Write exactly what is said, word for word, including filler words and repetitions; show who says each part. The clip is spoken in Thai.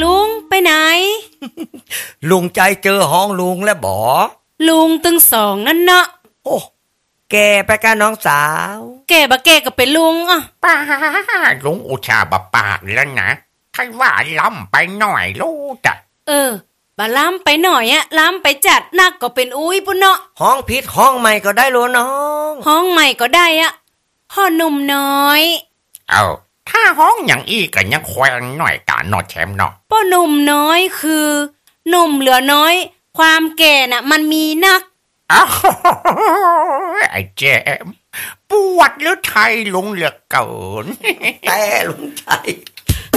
Speaker 1: ลุงไปไหน
Speaker 2: ลุงใจเจอห้องลุงแล้วบ่
Speaker 1: ลุงตึงสองนั่นเนาะ
Speaker 2: โอ้แกไปกันน้องสาว
Speaker 1: แกบ่แกก็เป็นลุงอ่ะ
Speaker 3: ป้าลุงอุชาบปากแล้วนะใครว่าล้ำไปหน่อยลูกจ้ะ
Speaker 1: เออบ่ล้ำไปหน่อยอะล้ำไปจัดนักก็เป็นอุ้ยปุ่นเนาะ
Speaker 2: ห้องผิดห้องใหม่ก็ได้โลน้อง
Speaker 1: ห้องใหม่ก็ได้อะพ่อหนุ่มน้อย
Speaker 3: เอาถ้าห้องอย่างอีก็ยังแขวงหน่อยกะนอแชมเนาะ
Speaker 1: พ่อหนุ่มน้อยคือหนุ่มเหลือน้อยความแก่น่ะมันมีนัก
Speaker 3: อ้าวไอ้แจมปวดหรือไทยลุงเหลือเกิน
Speaker 2: แต่ลุงไทย